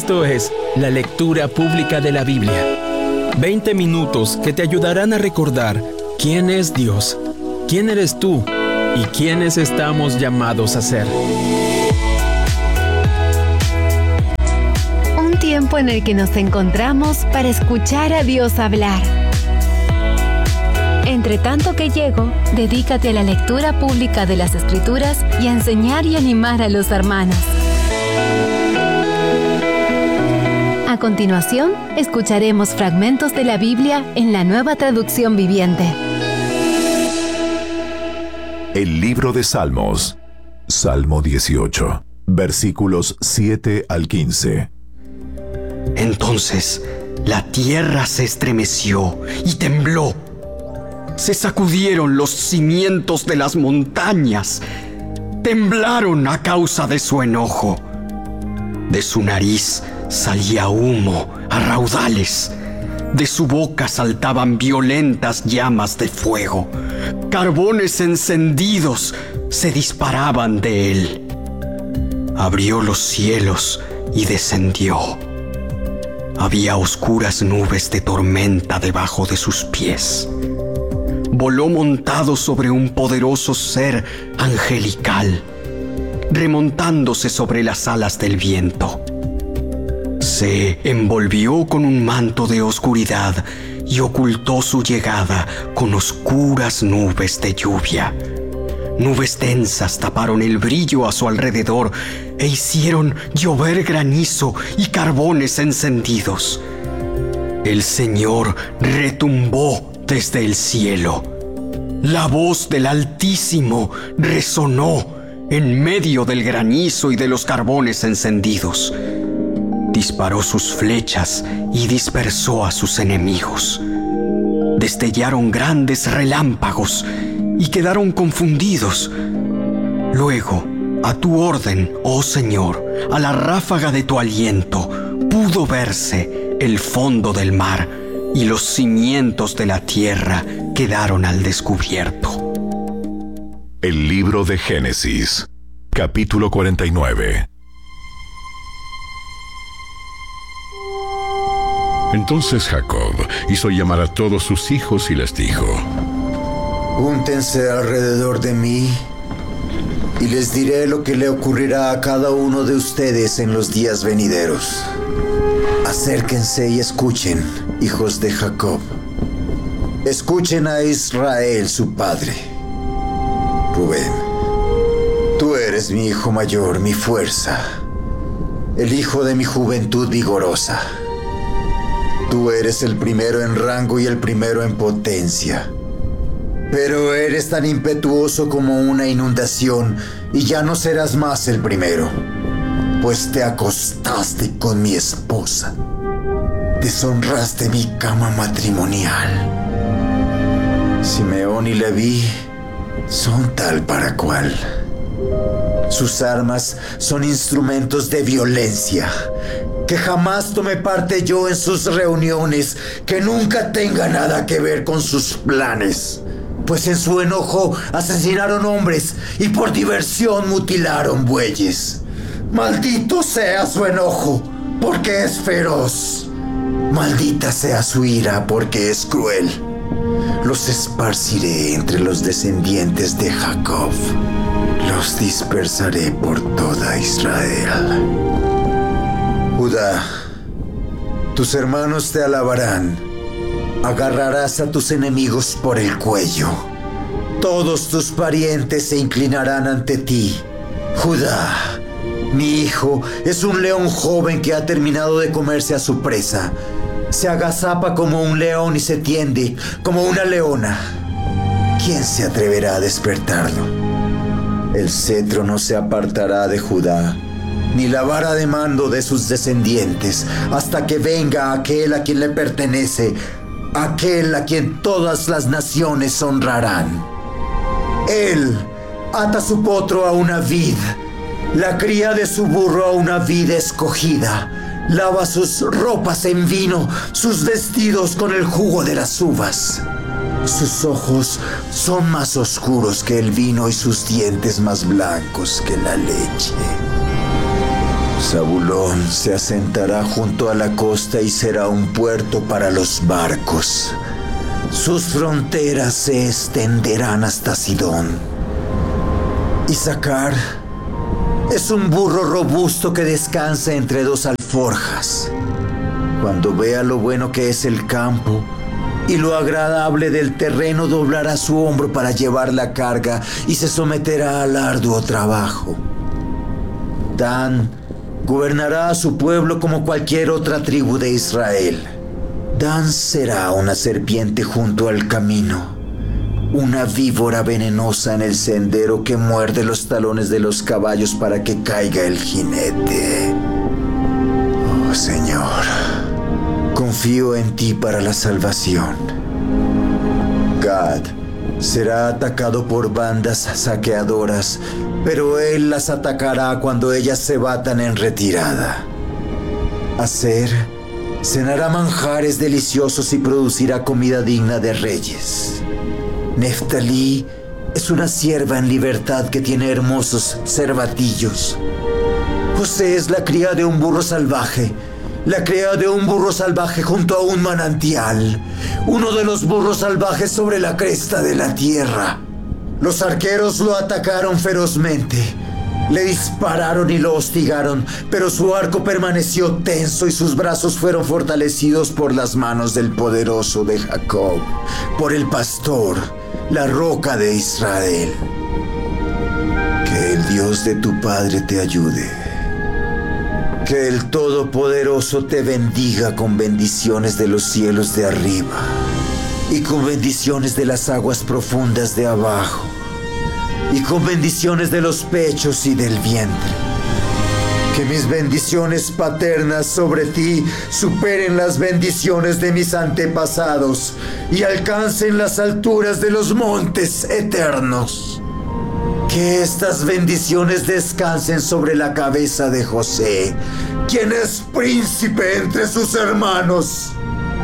Esto es la lectura pública de la Biblia. 20 minutos que te ayudarán a recordar quién es Dios, quién eres tú y quiénes estamos llamados a ser. Un tiempo en el que nos encontramos para escuchar a Dios hablar. Entre tanto que llego, dedícate a la lectura pública de las Escrituras y a enseñar y animar a los hermanos. A continuación, escucharemos fragmentos de la Biblia en la Nueva Traducción Viviente. El libro de Salmos, Salmo 18, versículos 7 al 15. Entonces la tierra se estremeció y tembló. Se sacudieron los cimientos de las montañas. Temblaron a causa de su enojo. De su nariz salía humo a raudales. De su boca saltaban violentas llamas de fuego. Carbones encendidos se disparaban de él. Abrió los cielos y descendió. Había oscuras nubes de tormenta debajo de sus pies. Voló montado sobre un poderoso ser angelical, remontándose sobre las alas del viento. Se envolvió con un manto de oscuridad y ocultó su llegada con oscuras nubes de lluvia. Nubes densas taparon el brillo a su alrededor e hicieron llover granizo y carbones encendidos. El Señor retumbó desde el cielo. La voz del Altísimo resonó en medio del granizo y de los carbones encendidos. Disparó sus flechas y dispersó a sus enemigos. Destellaron grandes relámpagos y quedaron confundidos. Luego, a tu orden, oh Señor, a la ráfaga de tu aliento, pudo verse el fondo del mar y los cimientos de la tierra quedaron al descubierto. El libro de Génesis, capítulo 49. Entonces Jacob hizo llamar a todos sus hijos y les dijo: Júntense alrededor de mí y les diré lo que le ocurrirá a cada uno de ustedes en los días venideros. Acérquense y escuchen, hijos de Jacob. Escuchen a Israel, su padre. Rubén, tú eres mi hijo mayor, mi fuerza, el hijo de mi juventud vigorosa. Tú eres el primero en rango y el primero en potencia. Pero eres tan impetuoso como una inundación y ya no serás más el primero, pues te acostaste con mi esposa. Deshonraste mi cama matrimonial. Simeón y Leví son tal para cual. Sus armas son instrumentos de violencia. Que jamás tome parte yo en sus reuniones, que nunca tenga nada que ver con sus planes. Pues en su enojo asesinaron hombres y por diversión mutilaron bueyes. Maldito sea su enojo, porque es feroz. Maldita sea su ira, porque es cruel. Los esparciré entre los descendientes de Jacob. Los dispersaré por toda Israel. Judá, tus hermanos te alabarán. Agarrarás a tus enemigos por el cuello. Todos tus parientes se inclinarán ante ti. Judá, mi hijo es un león joven que ha terminado de comerse a su presa. Se agazapa como un león y se tiende como una leona. ¿Quién se atreverá a despertarlo? El cetro no se apartará de Judá, ni la vara de mando de sus descendientes, hasta que venga aquel a quien le pertenece, aquel a quien todas las naciones honrarán. Él ata su potro a una vid, la cría de su burro a una vid escogida, lava sus ropas en vino, sus vestidos con el jugo de las uvas. Sus ojos son más oscuros que el vino y sus dientes más blancos que la leche. Zabulón se asentará junto a la costa y será un puerto para los barcos. Sus fronteras se extenderán hasta Sidón. Isaacar es un burro robusto que descansa entre dos alforjas. Cuando vea lo bueno que es el campo y lo agradable del terreno, doblará su hombro para llevar la carga y se someterá al arduo trabajo. Dan gobernará a su pueblo como cualquier otra tribu de Israel. Dan será una serpiente junto al camino, una víbora venenosa en el sendero que muerde los talones de los caballos para que caiga el jinete. Oh Señor, confío en ti para la salvación. Gad será atacado por bandas saqueadoras, pero él las atacará cuando ellas se batan en retirada. Aser cenará manjares deliciosos y producirá comida digna de reyes. Neftalí es una sierva en libertad que tiene hermosos cervatillos. José es la cría de un burro salvaje, la cría de un burro salvaje junto a un manantial, uno de los burros salvajes sobre la cresta de la tierra. Los arqueros lo atacaron ferozmente, le dispararon y lo hostigaron, pero su arco permaneció tenso y sus brazos fueron fortalecidos por las manos del poderoso de Jacob, por el pastor, la roca de Israel. Que el Dios de tu padre te ayude. Que el Todopoderoso te bendiga con bendiciones de los cielos de arriba y con bendiciones de las aguas profundas de abajo y con bendiciones de los pechos y del vientre. Que mis bendiciones paternas sobre ti superen las bendiciones de mis antepasados y alcancen las alturas de los montes eternos. Que estas bendiciones descansen sobre la cabeza de José, quien es príncipe entre sus hermanos.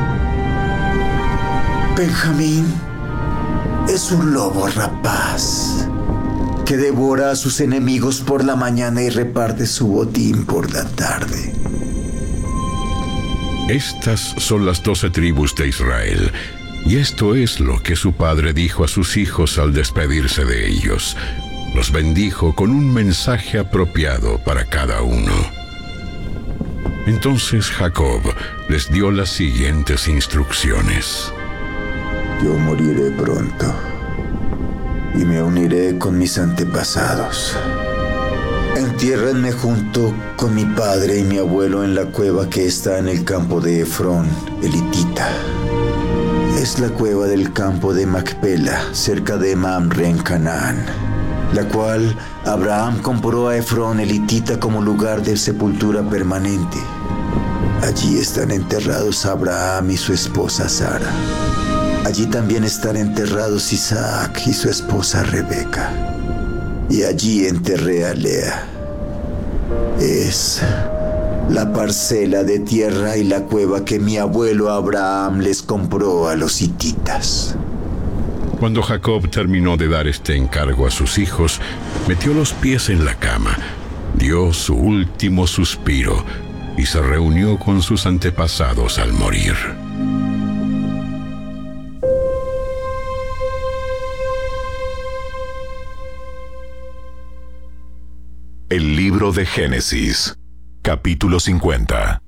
Benjamín es un lobo rapaz que devora a sus enemigos por la mañana y reparte su botín por la tarde. Estas son las 12 tribus de Israel, y esto es lo que su padre dijo a sus hijos al despedirse de ellos. Los bendijo con un mensaje apropiado para cada uno. Entonces Jacob les dio las siguientes instrucciones. Yo moriré pronto y me uniré con mis antepasados. Entiérrenme junto con mi padre y mi abuelo en la cueva que está en el campo de Efrón, el hitita. Es la cueva del campo de Macpela, cerca de Mamre en Canaán, la cual Abraham compró a Efrón el hitita como lugar de sepultura permanente. Allí están enterrados Abraham y su esposa Sara. Allí también están enterrados Isaac y su esposa Rebeca. Y allí enterré a Lea. Es la parcela de tierra y la cueva que mi abuelo Abraham les compró a los hititas. Cuando Jacob terminó de dar este encargo a sus hijos, metió los pies en la cama, dio su último suspiro y se reunió con sus antepasados al morir. El libro de Génesis, capítulo 50.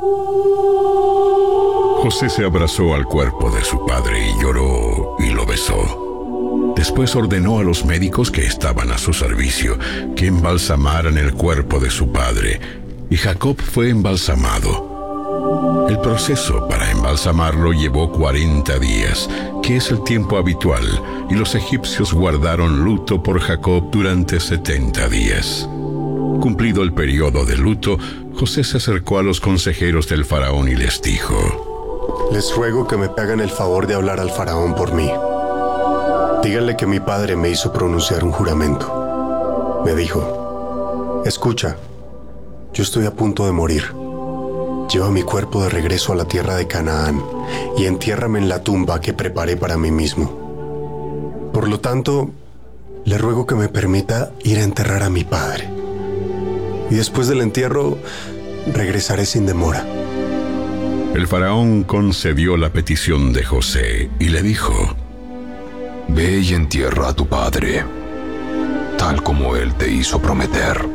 José se abrazó al cuerpo de su padre y lloró y lo besó. Después ordenó a los médicos que estaban a su servicio que embalsamaran el cuerpo de su padre, y Jacob fue embalsamado. El proceso para embalsamarlo llevó 40 días, que es el tiempo habitual, y los egipcios guardaron luto por Jacob durante 70 días. Cumplido el periodo de luto, José se acercó a los consejeros del faraón y les dijo: Les ruego que me hagan el favor de hablar al faraón por mí. Díganle que mi padre me hizo pronunciar un juramento. Me dijo: escucha, yo estoy a punto de morir. Lleva mi cuerpo de regreso a la tierra de Canaán y entiérrame en la tumba que preparé para mí mismo. Por lo tanto, le ruego que me permita ir a enterrar a mi padre. y después del entierro regresaré sin demora. El faraón concedió la petición de José y le dijo: Ve y entierra a tu padre, tal como él te hizo prometer.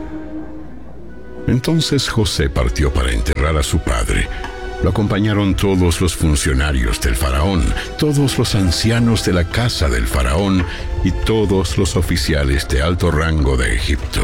Entonces José partió para enterrar a su padre. Lo acompañaron todos los funcionarios del faraón, todos los ancianos de la casa del faraón y todos los oficiales de alto rango de Egipto.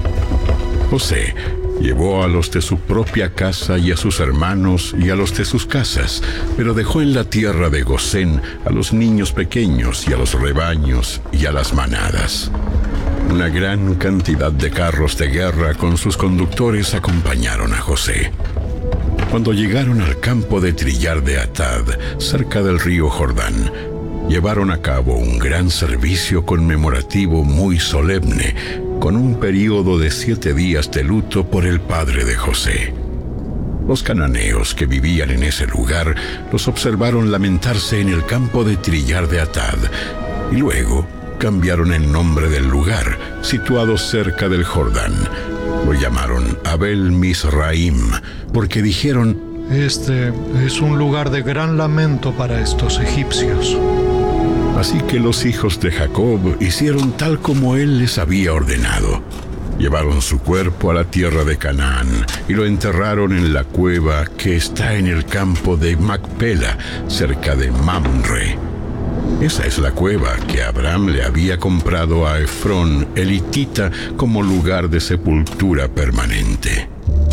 José llevó a los de su propia casa y a sus hermanos y a los de sus casas, pero dejó en la tierra de Gosén a los niños pequeños y a los rebaños y a las manadas. Una gran cantidad de carros de guerra con sus conductores acompañaron a José. Cuando llegaron al campo de trillar de Atad, cerca del río Jordán, llevaron a cabo un gran servicio conmemorativo muy solemne, con un período de 7 días de luto por el padre de José. Los cananeos que vivían en ese lugar los observaron lamentarse en el campo de trillar de Atad, y luego cambiaron el nombre del lugar, situado cerca del Jordán. Lo llamaron Abel Mizraim, porque dijeron: Este es un lugar de gran lamento para estos egipcios. Así que los hijos de Jacob hicieron tal como él les había ordenado. Llevaron su cuerpo a la tierra de Canaán y lo enterraron en la cueva que está en el campo de Macpela, cerca de Mamre. Esa es la cueva que Abraham le había comprado a Efrón, el hitita, como lugar de sepultura permanente.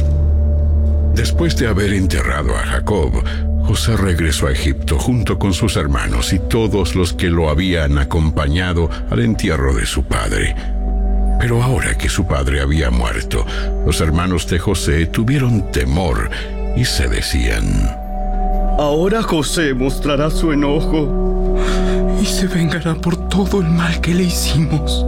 Después de haber enterrado a Jacob, José regresó a Egipto junto con sus hermanos y todos los que lo habían acompañado al entierro de su padre. Pero ahora que su padre había muerto, los hermanos de José tuvieron temor y se decían: Ahora José mostrará su enojo y se vengará por todo el mal que le hicimos.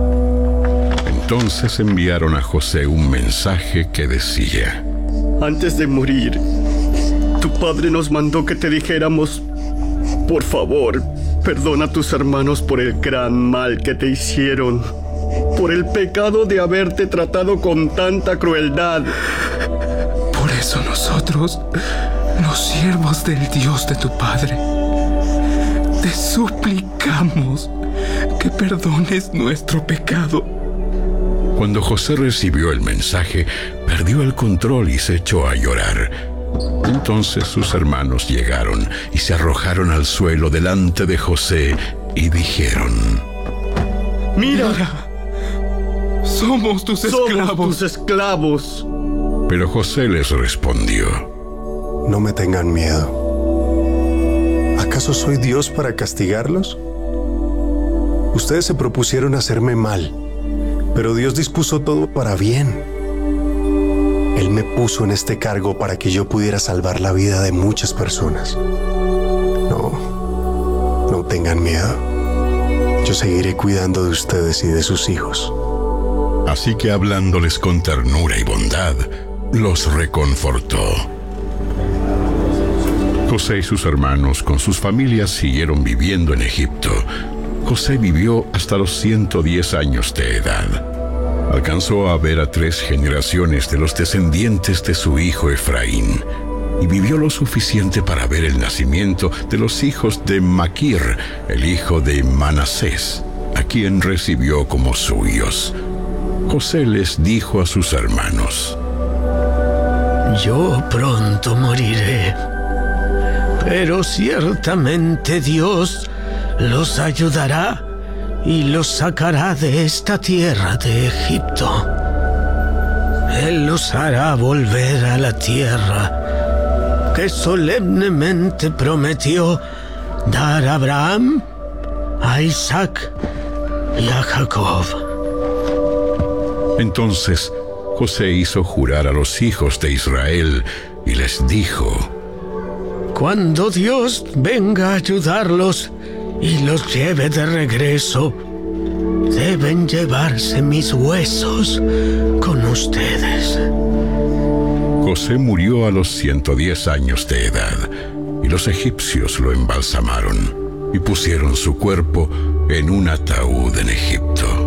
Entonces enviaron a José un mensaje que decía: Antes de morir, tu padre nos mandó que te dijéramos: por favor, perdona a tus hermanos por el gran mal que te hicieron, por el pecado de haberte tratado con tanta crueldad. Por eso nosotros, los siervos del Dios de tu padre, te suplicamos que perdones nuestro pecado. Cuando José recibió el mensaje, perdió el control y se echó a llorar. Entonces sus hermanos llegaron y se arrojaron al suelo delante de José y dijeron: ¡Mira! Somos tus esclavos. Pero José les respondió: No me tengan miedo. ¿Acaso soy Dios para castigarlos? Ustedes se propusieron hacerme mal, pero Dios dispuso todo para bien. Él me puso en este cargo para que yo pudiera salvar la vida de muchas personas. No tengan miedo. Yo seguiré cuidando de ustedes y de sus hijos. Así que hablándoles con ternura y bondad, los reconfortó. José y sus hermanos con sus familias siguieron viviendo en Egipto. José vivió hasta los 110 años de edad. Alcanzó a ver a 3 generaciones de los descendientes de su hijo Efraín, y vivió lo suficiente para ver el nacimiento de los hijos de Maquir, el hijo de Manasés, a quien recibió como suyos. José les dijo a sus hermanos: Yo pronto moriré, pero ciertamente Dios los ayudará y los sacará de esta tierra de Egipto. Él los hará volver a la tierra que solemnemente prometió dar a Abraham, a Isaac y a Jacob. Entonces José hizo jurar a los hijos de Israel y les dijo: Cuando Dios venga a ayudarlos y los lleve de regreso, deben llevarse mis huesos con ustedes. José murió a los 110 años de edad, y los egipcios lo embalsamaron y pusieron su cuerpo en un ataúd en Egipto.